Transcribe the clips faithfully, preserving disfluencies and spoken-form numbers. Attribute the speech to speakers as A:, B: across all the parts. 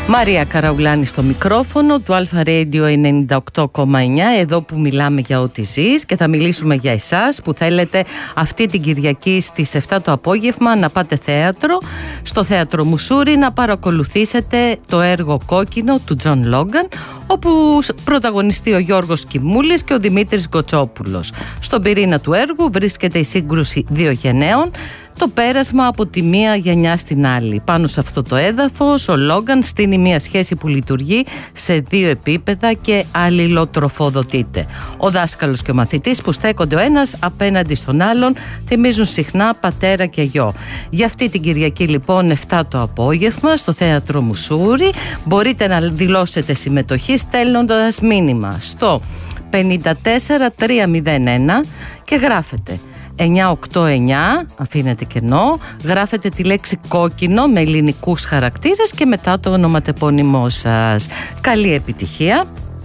A: Μαρία Καραουλάνη στο μικρόφωνο του Αλφα Radio ενενήντα οκτώ κόμμα εννιά, εδώ που μιλάμε για ό,τι ζεις, και θα μιλήσουμε για εσάς που θέλετε αυτή την Κυριακή στις επτά το απόγευμα να πάτε θέατρο, στο Θέατρο Μουσούρι, να παρακολουθήσετε το έργο Κόκκινο του Τζον Λόγκαν, όπου πρωταγωνιστεί ο Γιώργος Κιμούλης και ο Δημήτρης Γκοτσόπουλος. Στον πυρήνα του έργου βρίσκεται η σύγκρουση δύο γενναίων, το πέρασμα από τη μία γενιά στην άλλη. Πάνω σε αυτό το έδαφος ο Λόγκαν στείνει μια σχέση που λειτουργεί σε δύο επίπεδα και αλληλοτροφοδοτείται. Ο δάσκαλος και ο μαθητής που στέκονται ο ένας απέναντι στον άλλον θυμίζουν συχνά πατέρα και γιο. Για αυτή την Κυριακή λοιπόν επτά το απόγευμα στο Θέατρο Μουσούρι μπορείτε να δηλώσετε συμμετοχή στέλνοντας μήνυμα στο πέντε τέσσερα τρία μηδέν ένα και γράφετε εννιά οκτώ εννιά, αφήνετε κενό, γράφετε τη λέξη κόκκινο με ελληνικούς χαρακτήρες και μετά το ονοματεπώνυμό σας. Καλή επιτυχία.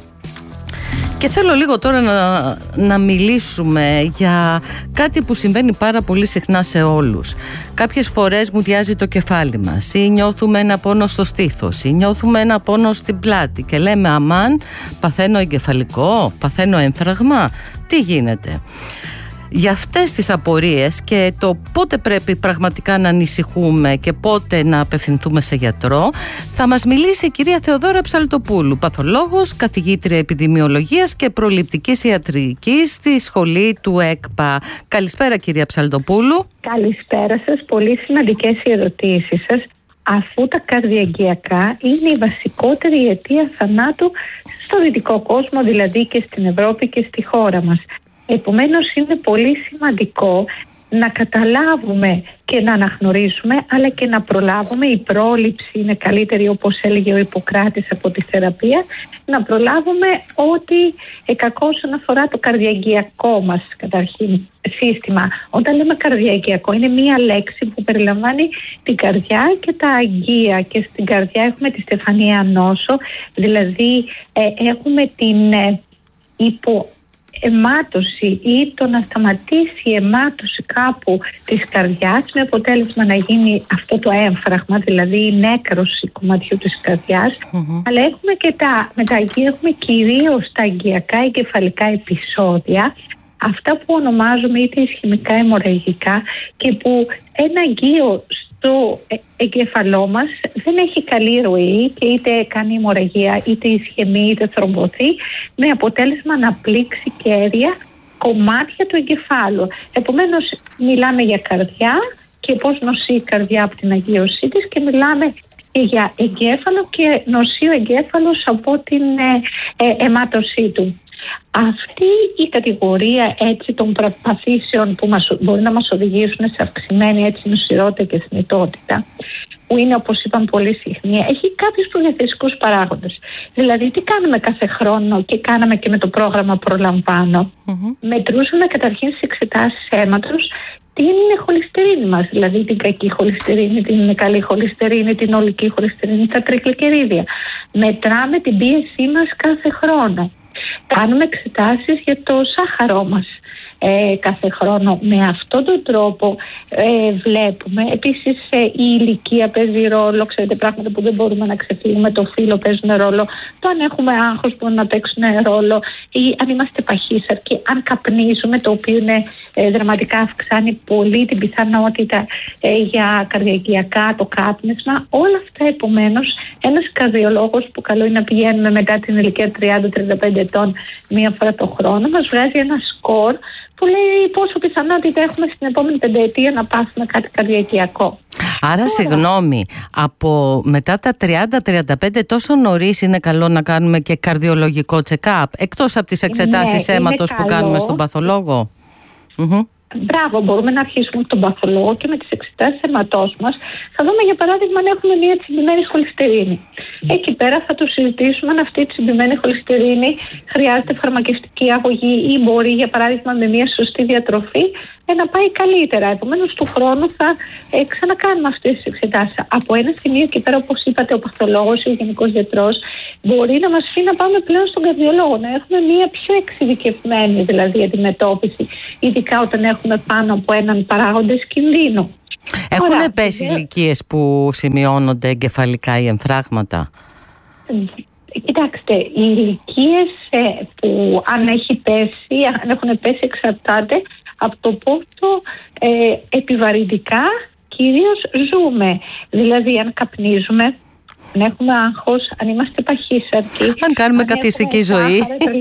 A: Και θέλω λίγο τώρα να, να μιλήσουμε για κάτι που συμβαίνει πάρα πολύ συχνά σε όλους. Κάποιες φορές μου διάζει το κεφάλι μας, ή νιώθουμε ένα πόνο στο στήθος, ή νιώθουμε ένα πόνο στην πλάτη και λέμε αμάν, παθαίνω εγκεφαλικό, παθαίνω έμφραγμα, τι γίνεται? Για αυτές τις απορίες και το πότε πρέπει πραγματικά να ανησυχούμε και πότε να απευθυνθούμε σε γιατρό θα μας μιλήσει η κυρία Θεοδόρα Ψαλτοπούλου, παθολόγος, καθηγήτρια επιδημιολογίας και προληπτικής ιατρικής στη σχολή του ΕΚΠΑ. Καλησπέρα κυρία Ψαλτοπούλου.
B: Καλησπέρα σας, πολύ σημαντικές οι ερωτήσεις σας, αφού τα καρδιαγγειακά είναι η βασικότερη αιτία θανάτου στο δυτικό κόσμο, δηλαδή και στην Ευρώπη και στη χώρα μας. Επομένως είναι πολύ σημαντικό να καταλάβουμε και να αναγνωρίσουμε, αλλά και να προλάβουμε. Η πρόληψη είναι καλύτερη, όπως έλεγε ο Ιπποκράτης, από τη θεραπεία. Να προλάβουμε ότι κακώς όσον αφορά το καρδιαγγειακό μας καταρχήν σύστημα. Όταν λέμε καρδιαγγειακό είναι μία λέξη που περιλαμβάνει την καρδιά και τα αγγεία, και στην καρδιά έχουμε τη στεφανία νόσο, δηλαδή ε, έχουμε την ε, υπο αιμάτωση ή το να σταματήσει η αιμάτωση κάπου της καρδιάς με αποτέλεσμα να γίνει αυτό το έμφραγμα, δηλαδή η νέκρωση κομματιού της καρδιάς. Mm-hmm. Αλλά έχουμε και τα, με τα αγγεία έχουμε κυρίως τα αγγειακά εγκεφαλικά επεισόδια, αυτά που ονομάζουμε είτε ισχυμικά αιμορραγικά, και που ένα αγγείο στο εγκέφαλό μας δεν έχει καλή ροή και είτε κάνει αιμορραγία, είτε ισχυμεί, είτε θρομποθεί, με αποτέλεσμα να πλήξει κέρια κομμάτια του εγκεφάλου. Επομένως μιλάμε για καρδιά και πώς νοσεί η καρδιά από την αγίωσή της, και μιλάμε για εγκέφαλο και νοσεί ο εγκέφαλος από την ε, ε, αιμάτωσή του. Αυτή η κατηγορία έτσι των παθήσεων που μας, μπορεί να μας οδηγήσουν σε αυξημένη έτσι νοσηρότητα και θνητότητα, που είναι, όπως είπαμε, πολύ συχνή, έχει κάποιους προδιαθεσικούς παράγοντες. Δηλαδή τι κάνουμε κάθε χρόνο και κάναμε και με το πρόγραμμα Προλαμβάνω? Mm-hmm. Μετρούσαμε καταρχήν στις εξετάσεις αίματος την χολυστερίνη μας, δηλαδή την κακή χολυστερίνη, την καλή χολυστερίνη, την ολική χολυστερίνη, τα τριγλικερίδια. Μετράμε την πίεσή μας κάθε χρόνο. Κάνουμε εξετάσεις για το σάχαρό μας ε, κάθε χρόνο. Με αυτόν τον τρόπο ε, βλέπουμε. Επίσης ε, η ηλικία παίζει ρόλο, ξέρετε, πράγματα που δεν μπορούμε να ξεφύγουμε. Το φύλο παίζουν ρόλο, το αν έχουμε άγχος μπορεί να παίξουν ρόλο, ή αν είμαστε παχύσαρκοι, αν καπνίζουμε, το οποίο είναι, ε, δραματικά αυξάνει πολύ την πιθανότητα ε, για καρδιαγγειακά το κάπνισμα. Όλα αυτά, επομένως, ένας καρδιολόγος που καλό είναι να πηγαίνουμε μετά την ηλικία τριάντα με τριάντα πέντε ετών μία φορά το χρόνο, μας βγάζει ένα σκορ που λέει πόσο πιθανότητα έχουμε στην επόμενη πενταετία να πάθουμε κάτι καρδιαγγειακό.
A: Άρα, Άρα, συγγνώμη, από μετά τα τριάντα με τριάντα πέντε τόσο νωρίς είναι καλό να κάνουμε και καρδιολογικό check-up, εκτός από τις εξετάσεις ναι, αίματος που κάνουμε στον παθολόγο? Mm-hmm.
B: Μπράβο, μπορούμε να αρχίσουμε με τον παθολόγο και με τις εξετάσεις αίματός μας. Θα δούμε για παράδειγμα αν έχουμε μια τσιμπημένη χολυστερίνη. Εκεί πέρα θα το συζητήσουμε αν αυτή η τσιμπημένη χολυστερίνη χρειάζεται φαρμακευτική αγωγή ή μπορεί για παράδειγμα με μια σωστή διατροφή ε, να πάει καλύτερα. Επομένως του χρόνου θα ε, ξανακάνουμε αυτές τις εξετάσεις. Από ένα σημείο και πέρα, όπως είπατε, ο παθολόγος ή ο γενικός γιατρός μπορεί να μας πει να πάμε πλέον στον καρδιολόγο, να έχουμε μια πιο εξειδικευμένη δηλαδή αντιμετώπιση, ειδικά όταν έχουμε πάνω από έναν παράγοντα κινδύνου.
A: Έχουν Ωραία, πέσει δε... ηλικίες που σημειώνονται εγκεφαλικά ή εμφράγματα?
B: Κοιτάξτε, οι ηλικίες που αν έχει πέσει, αν έχουν πέσει, εξαρτάται από το πόσο ε, επιβαρυντικά κυρίως ζούμε. Δηλαδή αν καπνίζουμε, αν έχουμε άγχος, αν είμαστε παχύσαρκοι,
A: αν κάνουμε καθιστική ζωή.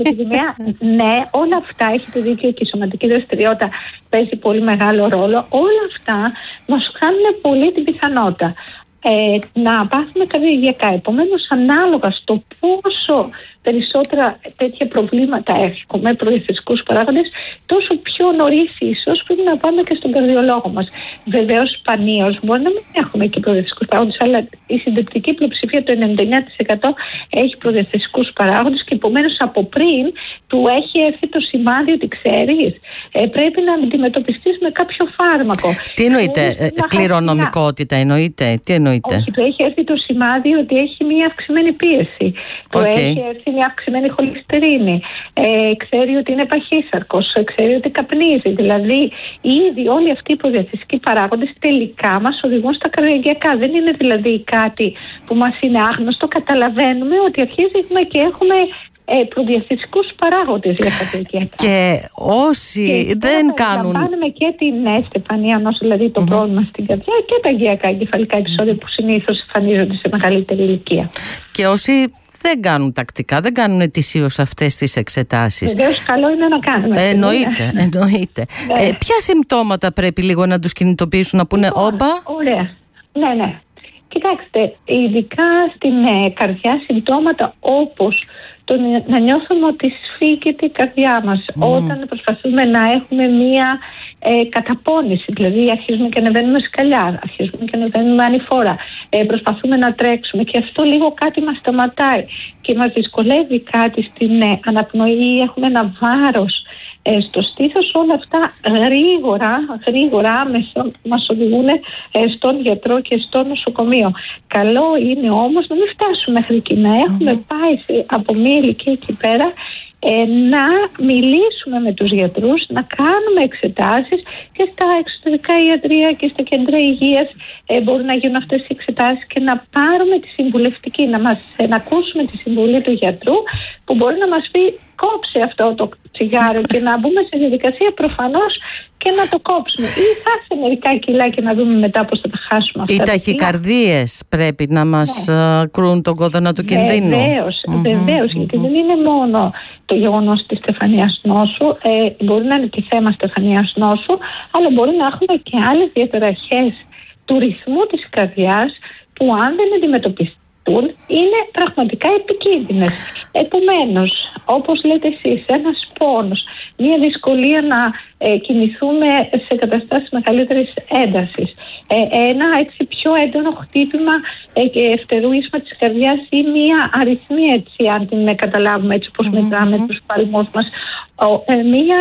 B: Ναι, όλα αυτά, έχετε δίκιο, και η σωματική δραστηριότητα παίζει πολύ μεγάλο ρόλο. Όλα αυτά μας κάνουν πολύ την πιθανότητα ε, να πάθουμε καρδιαγγειακά. Επομένως, ανάλογα στο πόσο περισσότερα τέτοια προβλήματα έχουμε, προδιαθετικούς παράγοντες, τόσο πιο νωρίς ίσως πρέπει να πάμε και στον καρδιολόγο μας. Βεβαίως, σπανίως μπορεί να μην έχουμε και προδιαθετικούς παράγοντες, αλλά η συντριπτική πλειοψηφία, το ενενήντα εννέα τοις εκατό, έχει προδιαθετικούς παράγοντες και επομένως από πριν του έχει έρθει το σημάδι ότι ξέρεις, ε, πρέπει να αντιμετωπιστείς με κάποιο φάρμακο.
A: Τι εννοείται, ε, κληρονομικότητα εννοείται, τι εννοείται?
B: Όχι, του έχει έρθει το σημάδι ότι έχει μια αυξημένη πίεση. Του okay. έχει έρθει μια αυξημένη χολυστερίνη, ε, ξέρει ότι είναι παχύσαρκος, ξέρει ότι καπνίζει. Δηλαδή, ήδη όλοι αυτοί οι προδιαθετικοί παράγοντες τελικά μας οδηγούν στα καρδιαγγειακά. Δεν είναι δηλαδή κάτι που μας είναι άγνωστο. Καταλαβαίνουμε ότι αρχίζουμε και έχουμε ε, προδιαθετικούς παράγοντες για καρδιαγγειακά.
A: Και όσοι και δεν κάνουν.
B: Κάνουμε και την ναι, Στεφανία νόσο, δηλαδή το mm-hmm. πρόβλημα στην καρδιά, και τα αγκιακά εγκεφαλικά επεισόδια που συνήθως εμφανίζονται σε μεγαλύτερη ηλικία.
A: Και όσοι δεν κάνουν τακτικά, δεν κάνουν ετησίως αυτές τις εξετάσεις.
B: Βεβαίως, καλό είναι να κάνουμε.
A: Ε, εννοείται, εννοείται. ε, ποια συμπτώματα πρέπει λίγο να τους κινητοποιήσουν, να πούνε όπα?
B: Ωραία. Ναι, ναι. Κοιτάξτε, ειδικά στην ε, καρδιά, συμπτώματα όπως το να νιώθουμε ότι σφίγγεται η καρδιά μας, mm. όταν προσπαθούμε να έχουμε μία ε, καταπώνηση, δηλαδή αρχίζουμε και ανεβαίνουμε σκαλιά, αρχίζουμε και ανεβαίνουμε ανηφόρα, ε, προσπαθούμε να τρέξουμε και αυτό λίγο κάτι μας σταματάει και μας δυσκολεύει κάτι στην ε, αναπνοή, έχουμε ένα βάρος ε, στο στήθος. Όλα αυτά γρήγορα, γρήγορα άμεσα μας οδηγούν ε, στον γιατρό και στο νοσοκομείο. Καλό είναι όμως να μην φτάσουμε μέχρι εκεί, να έχουμε mm-hmm. πάει από μία ηλικία εκεί πέρα, ε, να μιλήσουμε με τους γιατρούς, να κάνουμε εξετάσεις και στα εξωτερικά ιατρεία και στα κέντρα υγείας ε, μπορούν να γίνουν αυτές οι εξετάσεις και να πάρουμε τη συμβουλευτική, να, μας, ε, να ακούσουμε τη συμβουλή του γιατρού που μπορεί να μας πει κόψε αυτό το τσιγάρο και να μπούμε σε διαδικασία προφανώς και να το κόψουμε. Ή χάσε μερικά κιλά και να δούμε μετά πώς θα τα χάσουμε αυτά.
A: Οι ταχυκαρδίες πρέπει να μας ναι. κρούν τον κόδωνα του κινδύνου.
B: Βεβαίως, mm-hmm, βεβαίως mm-hmm. γιατί δεν είναι μόνο το γεγονός της στεφανίας νόσου, ε, μπορεί να είναι και θέμα στεφανίας νόσου, αλλά μπορεί να έχουμε και άλλες διαταραχές του ρυθμού της καρδιάς που αν δεν αντιμετωπιστούν είναι πραγματικά επικίνδυνες. Επομένως, όπως λέτε εσείς, ένας πόνος, μια δυσκολία να ε, κινηθούμε σε καταστάσεις μεγαλύτερης έντασης, ε, ένα έτσι πιο έντονο χτύπημα ε, και φτερούισμα της καρδιάς ή μια αριθμία, έτσι, αν την καταλάβουμε έτσι όπως mm-hmm. μετράμε τους παλμούς μας, ε, μια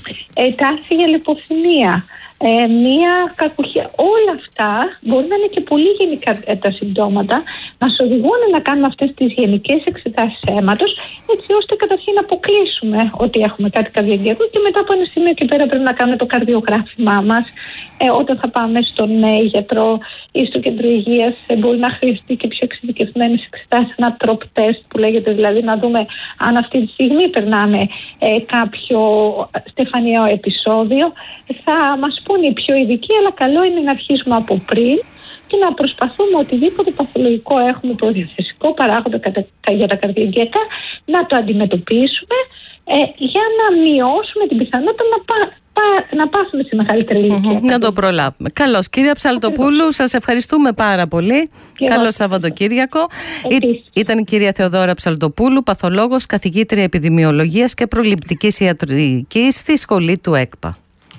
B: ε, τάση για λιποθυμία, Ε, μία κακουχία. Όλα αυτά μπορεί να είναι και πολύ γενικά τα συμπτώματα, μας οδηγούν να κάνουμε αυτές τις γενικές εξετάσεις αίματος, έτσι ώστε καταρχήν να αποκλείσουμε ότι έχουμε κάτι καρδιαγγειακό και μετά από ένα σημείο και πέρα πρέπει να κάνουμε το καρδιογράφημά μας. Ε, όταν θα πάμε στον ε, γιατρό ή στο κέντρο υγείας, ε, μπορεί να χρειαστεί και πιο εξειδικευμένες εξετάσεις, ένα τροπ τεστ που λέγεται, δηλαδή να δούμε αν αυτή τη στιγμή περνάμε ε, κάποιο στεφανιαίο επεισόδιο. Θα μας πούνε οι πιο ειδικοί, αλλά καλό είναι να αρχίσουμε από πριν και να προσπαθούμε οτιδήποτε παθολογικό έχουμε προδιαθεσικό παράγοντα για τα καρδιαγγειακά να το αντιμετωπίσουμε ε, για να μειώσουμε την πιθανότητα να, πά, πά, να πάθουμε σε μεγαλύτερη ηλικία.
A: Mm-hmm, να το προλάβουμε. Καλώς. Κυρία Ψαλτοπούλου, σας ευχαριστούμε πάρα πολύ. Και καλό Σαββατοκύριακο. Ή, ήταν η κυρία Θεοδώρα Ψαλτοπούλου, παθολόγος, καθηγήτρια επιδημιολογίας και προληπτικής ιατρικής στη σχολή του ΕΚΠΑ.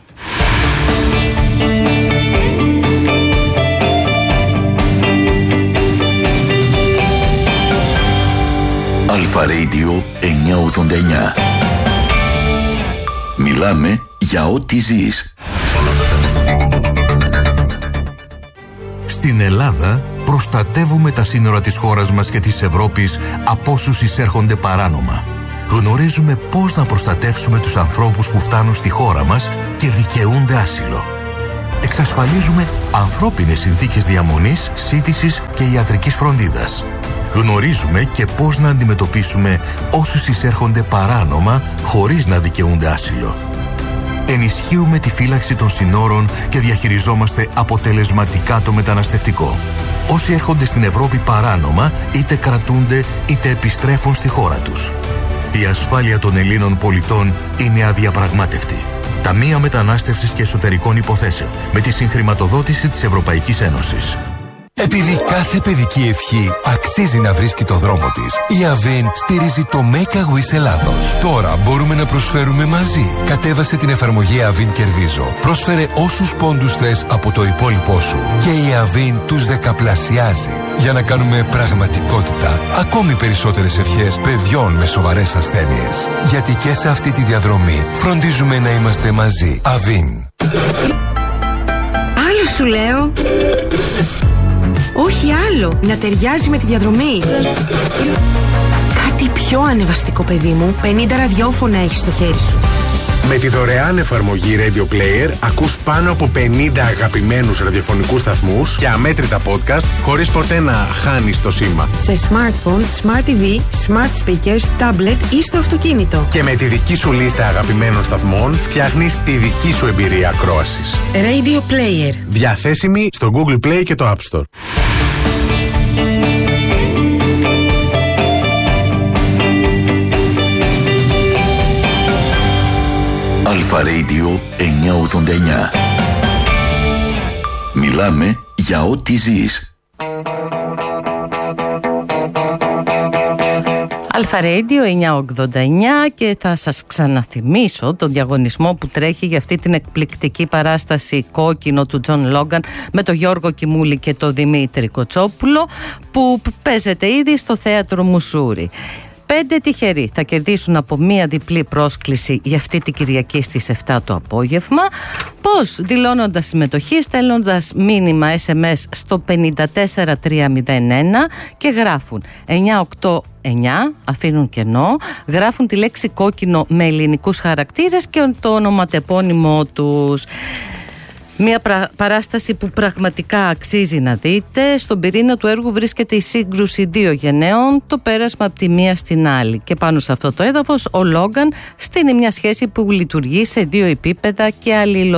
C: Αλφα Radio εννιακόσια ογδόντα εννιά. Μιλάμε για ό,τι ζεις.
D: Στην Ελλάδα προστατεύουμε τα σύνορα της χώρας μας και της Ευρώπης από όσους εισέρχονται παράνομα. Γνωρίζουμε πώς να προστατεύσουμε τους ανθρώπους που φτάνουν στη χώρα μας και δικαιούνται άσυλο. Εξασφαλίζουμε ανθρώπινες συνθήκες διαμονής, σύντησης και ιατρικής φροντίδας. Γνωρίζουμε και πώς να αντιμετωπίσουμε όσους εισέρχονται παράνομα χωρίς να δικαιούνται άσυλο. Ενισχύουμε τη φύλαξη των συνόρων και διαχειριζόμαστε αποτελεσματικά το μεταναστευτικό. Όσοι έρχονται στην Ευρώπη παράνομα, είτε κρατούνται είτε επιστρέφουν στη χώρα τους. Η ασφάλεια των Ελλήνων πολιτών είναι αδιαπραγμάτευτη. Ταμεία Μετανάστευσης και Εσωτερικών Υποθέσεων, με τη συγχρηματοδότηση της Ευρωπαϊκής Ένωσης.
E: Επειδή κάθε παιδική ευχή αξίζει να βρίσκει το δρόμο της, η Avin στηρίζει το Make a Wish Ελλάδος. Τώρα μπορούμε να προσφέρουμε μαζί. Κατέβασε την εφαρμογή Avin Κερδίζω. Πρόσφερε όσους πόντους θες από το υπόλοιπό σου και η Avin τους δεκαπλασιάζει για να κάνουμε πραγματικότητα ακόμη περισσότερες ευχές παιδιών με σοβαρές ασθένειες. Γιατί και σε αυτή τη διαδρομή φροντίζουμε να είμαστε μαζί. Avin.
F: Άλλο σου λέω. Όχι άλλο, να ταιριάζει με τη διαδρομή. Κάτι πιο ανεβαστικό, παιδί μου. πενήντα ραδιόφωνα έχεις στο χέρι σου.
G: Με τη δωρεάν εφαρμογή Radio Player ακούς πάνω από πενήντα αγαπημένους ραδιοφωνικούς σταθμούς και αμέτρητα podcast χωρίς ποτέ να χάνεις το σήμα.
F: Σε smartphone, smart τι βι, smart speakers, tablet ή στο αυτοκίνητο.
G: Και με τη δική σου λίστα αγαπημένων σταθμών φτιάχνεις τη δική σου εμπειρία ακρόασης.
F: Radio Player.
G: Διαθέσιμη στο Google Play και το App Store.
C: Αλφα Radio εννιακόσια ογδόντα εννιά. Μιλάμε για ό,τι ζεις.
A: Αλφα Radio εννιακόσια ογδόντα εννιά και θα σας ξαναθυμίσω τον διαγωνισμό που τρέχει για αυτή την εκπληκτική παράσταση Κόκκινο του Τζον Λόγκαν με τον Γιώργο Κιμούλη και τον Δημήτρη Κοτσόπουλο που παίζεται ήδη στο Θέατρο Μουσούρι. Πέντε τυχεροί θα κερδίσουν από μία διπλή πρόσκληση για αυτή την Κυριακή στις επτά το απόγευμα. Πώς? Δηλώνοντας συμμετοχή, στέλνοντας μήνυμα ες εμ ες στο πέντε τέσσερα τρία μηδέν ένα και γράφουν εννιακόσια ογδόντα εννιά, αφήνουν κενό, γράφουν τη λέξη κόκκινο με ελληνικούς χαρακτήρες και το ονοματεπώνυμό τους. Μια παράσταση που πραγματικά αξίζει να δείτε. Στον πυρήνα του έργου βρίσκεται η σύγκρουση δύο γενναίων, το πέρασμα από τη μία στην άλλη. Και πάνω σε αυτό το έδαφος ο Λόγκαν στείνει μια σχέση που λειτουργεί σε δύο επίπεδα και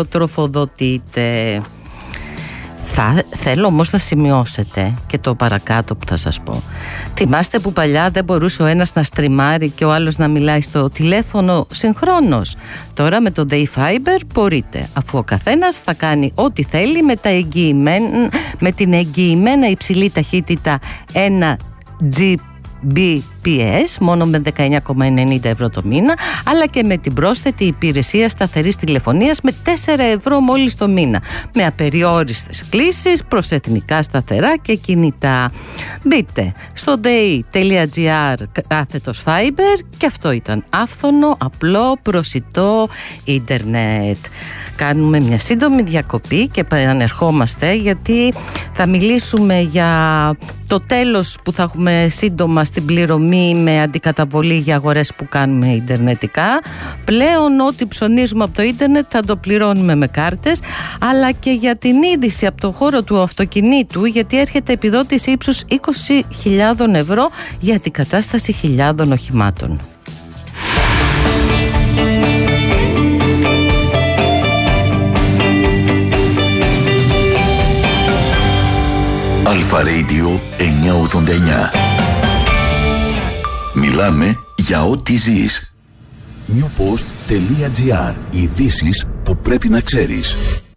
A: αλληλοτροφοδοτείται. Θα, θέλω όμως να σημειώσετε και το παρακάτω που θα σας πω. Θυμάστε που παλιά δεν μπορούσε ο ένας να στριμάρει και ο άλλος να μιλάει στο τηλέφωνο συγχρόνως? Τώρα με το Day Fiber μπορείτε, αφού ο καθένας θα κάνει ό,τι θέλει με, τα εγγυημένα, με την εγγυημένα υψηλή ταχύτητα ένα τζι μπι πι ες μόνο με δεκαεννιά κόμμα ενενήντα ευρώ το μήνα, αλλά και με την πρόσθετη υπηρεσία σταθερής τηλεφωνίας με τέσσερα ευρώ μόλις το μήνα, με απεριόριστες κλήσεις προς εθνικά σταθερά και κινητά. Μπείτε στο day.gr κάθετος Fiber και αυτό ήταν άφθονο, απλό, προσιτό ίντερνετ. Κάνουμε μια σύντομη διακοπή και επανερχόμαστε, γιατί θα μιλήσουμε για το τέλος που θα έχουμε σύντομα στην πληρωμή με αντικαταβολή για αγορές που κάνουμε ιντερνετικά. Πλέον ό,τι ψωνίζουμε από το ίντερνετ θα το πληρώνουμε με κάρτες, αλλά και για την είδηση από το χώρο του αυτοκινήτου, γιατί έρχεται επιδότηση ύψους είκοσι χιλιάδες ευρώ για την κατάσταση χιλιάδων οχημάτων.
C: Αλφα Radio εννιακόσια ογδόντα εννιά. Μιλάμε για ό,τι ζεις. newpost.gr. Ειδήσεις που πρέπει να ξέρεις.